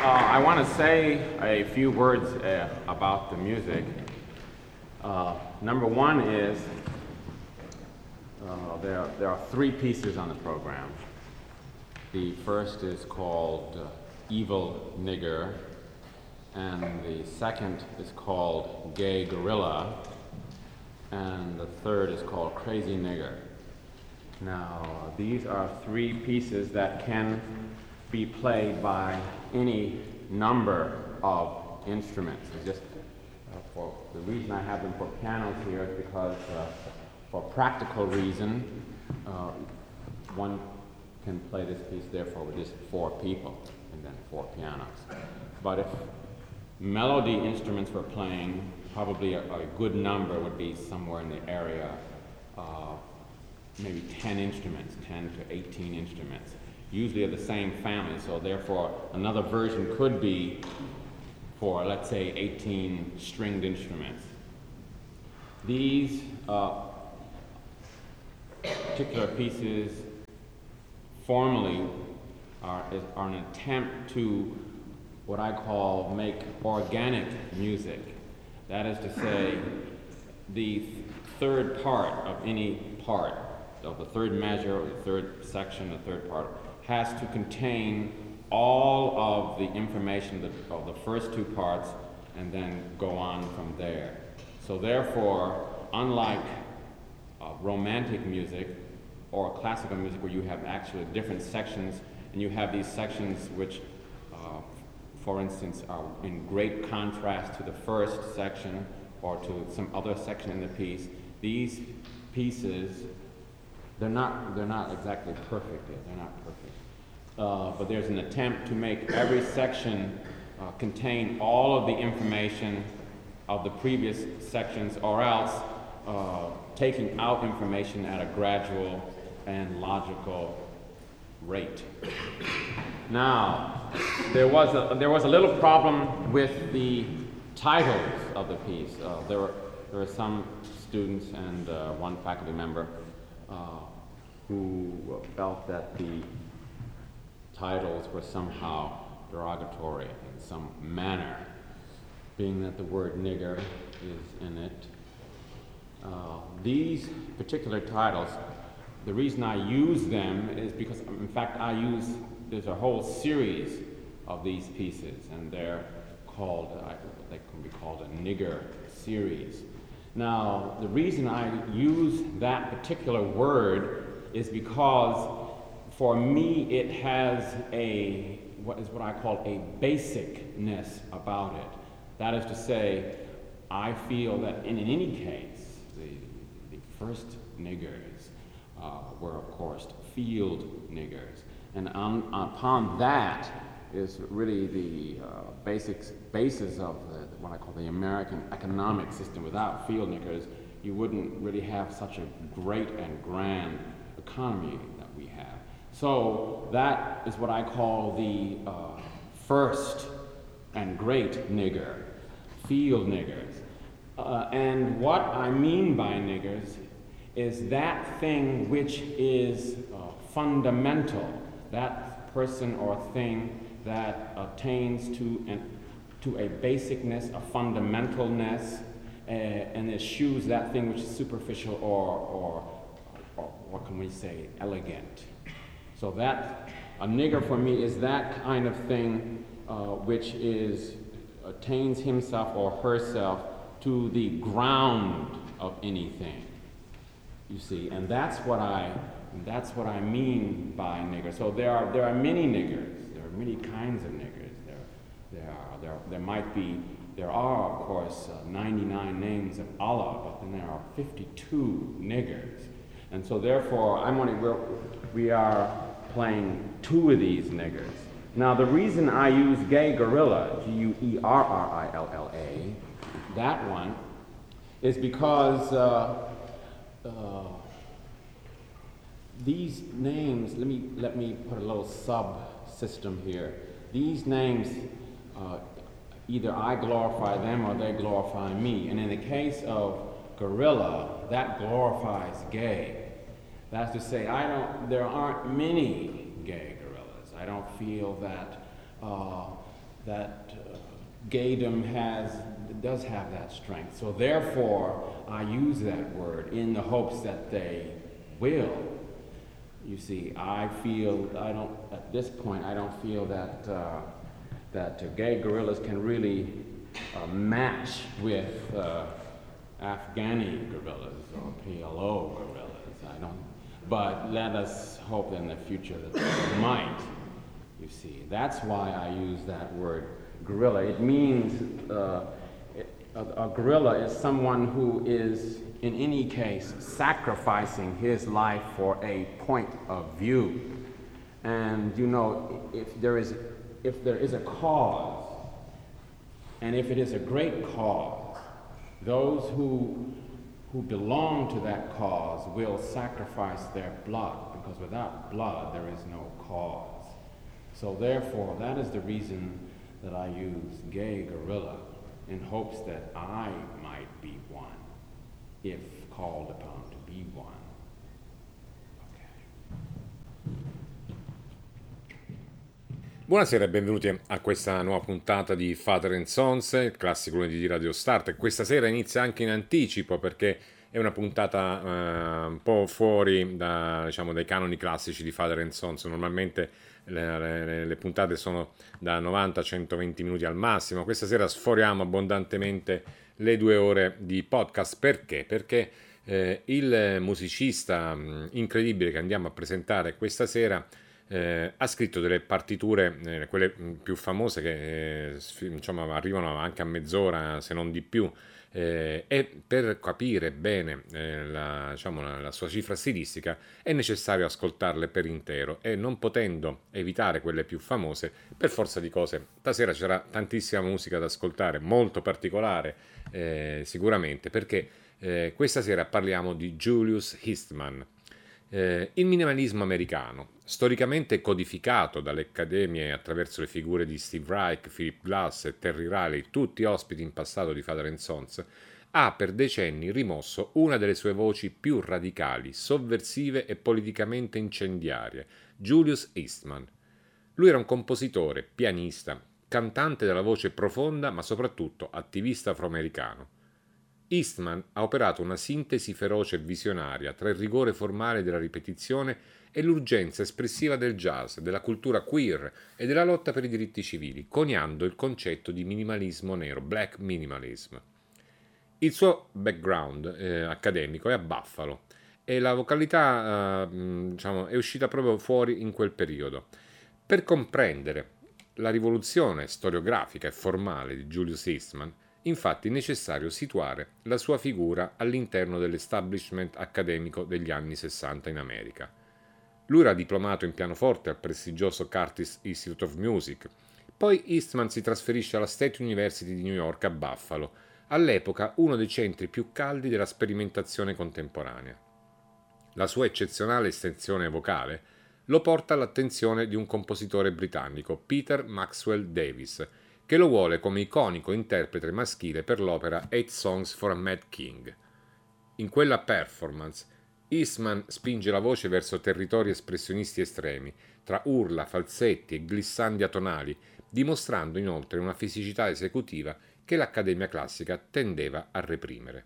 I want to say a few words about the music. Number one is there are three pieces on the program. The first is called Evil Nigger, and the second is called Gay Gorilla, and the third is called Crazy Nigger. Now, these are three pieces that can be played by any number of instruments. It's just for the reason I have them for pianos here is because for practical reason, one can play this piece therefore with just four people and then four pianos. But if melody instruments were playing, probably a good number would be somewhere in the area of maybe 10 instruments, 10 to 18 instruments, usually of the same family, so therefore another version could be for, let's say, 18 stringed instruments. These particular pieces formally are an attempt to what I call make organic music. That is to say, the third part of any part, of the third measure or the third section, the third part, has to contain all of the information of the first two parts and then go on from there. So therefore, unlike romantic music or classical music where you have actually different sections, and you have these sections which, for instance, are in great contrast to the first section or to some other section in the piece, these pieces, they're not exactly perfect yet. They're not perfect. But there's an attempt to make every section contain all of the information of the previous sections, or else taking out information at a gradual and logical rate. Now, there was a little problem with the titles of the piece. There were some students and one faculty member who felt that the titles were somehow derogatory in some manner, being that the word nigger is in it. These particular titles, the reason I use them is because, in fact, there's a whole series of these pieces, and they're called, they can be called a nigger series. Now, the reason I use that particular word is because for me it has what I call a basicness about it. That is to say, I feel that in any case, the first niggers were of course field niggers. And upon that is really the basis of what I call the American economic system. Without field niggers, you wouldn't really have such a great and grand economy that we have. So that is what I call the first and great nigger, field niggers. And what I mean by niggers is that thing which is fundamental, that person or thing that attains to a basicness, a fundamentalness, and eschews that thing which is superficial or what can we say, elegant. So that, a nigger for me is that kind of thing which attains himself or herself to the ground of anything, you see, and that's what I mean by nigger. So there are many niggers. There are many kinds of niggers. There are of course 99 names of Allah, but then there are 52 niggers, and so therefore we are playing two of these niggers. Now the reason I use Gay Gorilla, G-U-E-R-R-I-L-L-A, that one, is because these names, let me put a little subsystem here. These names, either I glorify them or they glorify me. And in the case of gorilla, that glorifies gay. That's to say, there aren't many gay gorillas. I don't feel that gaydom does have that strength. So therefore, I use that word in the hopes that they will. You see, at this point, I don't feel that gay guerrillas can really match with Afghani guerrillas or PLO guerrillas. But let us hope in the future that they might. You see, that's why I use that word guerrilla. It means a guerrilla is someone who is, in any case, sacrificing his life for a point of view. And you know, if there is a cause, and if it is a great cause, those who belong to that cause will sacrifice their blood, because without blood there is no cause. So therefore, that is the reason that I use gay guerrilla, in hopes that I might be one, if called upon to be one. Buonasera e benvenuti a questa nuova puntata di Father and Sons, il classico lunedì di Radio Start. Questa sera inizia anche in anticipo perché è una puntata un po' fuori dai canoni classici di Father and Sons. Normalmente le puntate sono da 90 a 120 minuti al massimo. Questa sera sforiamo abbondantemente le 2 ore di podcast. Perché? Perché il musicista incredibile che andiamo a presentare questa sera ha scritto delle partiture, quelle più famose che arrivano anche a mezz'ora se non di più, e per capire bene la sua cifra stilistica è necessario ascoltarle per intero, e non potendo evitare quelle più famose, per forza di cose stasera c'era tantissima musica da ascoltare, molto particolare sicuramente, perché questa sera parliamo di Julius Eastman. Il minimalismo americano, storicamente codificato dalle accademie attraverso le figure di Steve Reich, Philip Glass e Terry Riley, tutti ospiti in passato di Father and Sons, ha per decenni rimosso una delle sue voci più radicali, sovversive e politicamente incendiarie, Julius Eastman. Lui era un compositore, pianista, cantante dalla voce profonda ma soprattutto attivista afroamericano. Eastman ha operato una sintesi feroce e visionaria tra il rigore formale della ripetizione e l'urgenza espressiva del jazz, della cultura queer e della lotta per i diritti civili, coniando il concetto di minimalismo nero, black minimalism. Il suo background accademico è a Buffalo e la vocalità è uscita proprio fuori in quel periodo. Per comprendere la rivoluzione storiografica e formale di Julius Eastman, infatti è necessario situare la sua figura all'interno dell'establishment accademico degli anni 60 in America. Lui era diplomato in pianoforte al prestigioso Curtis Institute of Music. Poi Eastman si trasferisce alla State University di New York a Buffalo, all'epoca uno dei centri più caldi della sperimentazione contemporanea. La sua eccezionale estensione vocale lo porta all'attenzione di un compositore britannico, Peter Maxwell Davies, che lo vuole come iconico interprete maschile per l'opera Eight Songs for a Mad King. In quella performance, Eastman spinge la voce verso territori espressionisti estremi, tra urla, falsetti e glissandi atonali, dimostrando inoltre una fisicità esecutiva che l'Accademia Classica tendeva a reprimere.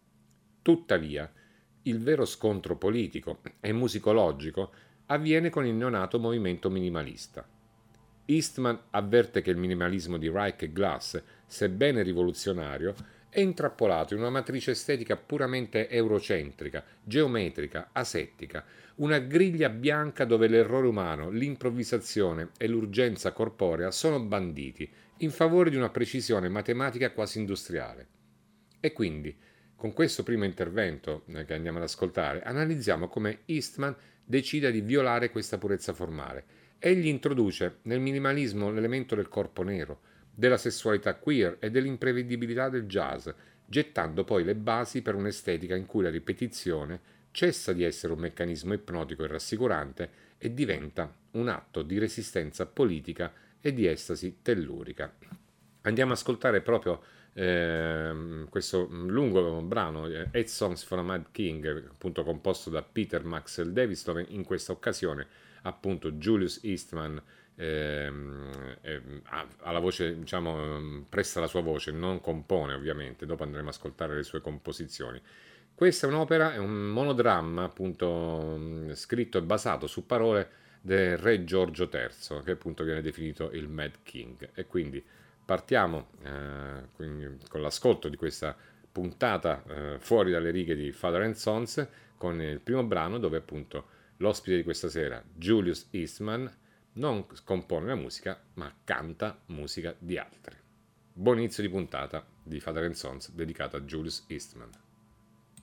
Tuttavia, il vero scontro politico e musicologico avviene con il neonato movimento minimalista. Eastman avverte che il minimalismo di Reich e Glass, sebbene rivoluzionario, è intrappolato in una matrice estetica puramente eurocentrica, geometrica, asettica, una griglia bianca dove l'errore umano, l'improvvisazione e l'urgenza corporea sono banditi in favore di una precisione matematica quasi industriale. E quindi, con questo primo intervento che andiamo ad ascoltare, analizziamo come Eastman decida di violare questa purezza formale. Egli introduce nel minimalismo l'elemento del corpo nero, della sessualità queer e dell'imprevedibilità del jazz, gettando poi le basi per un'estetica in cui la ripetizione cessa di essere un meccanismo ipnotico e rassicurante e diventa un atto di resistenza politica e di estasi tellurica. Andiamo ad ascoltare proprio questo lungo brano, Eight Songs for a Mad King, appunto composto da Peter Maxwell Davies, dove in questa occasione appunto Julius Eastman ha la voce, diciamo, presta la sua voce, non compone ovviamente, dopo andremo a ascoltare le sue composizioni. Questa è un'opera, è un monodramma appunto scritto e basato su parole del re Giorgio III, che appunto viene definito il Mad King. E quindi partiamo quindi con l'ascolto di questa puntata fuori dalle righe di Father and Sons, con il primo brano dove appunto l'ospite di questa sera, Julius Eastman, non compone la musica, ma canta musica di altri. Buon inizio di puntata di Father and Sons dedicata a Julius Eastman.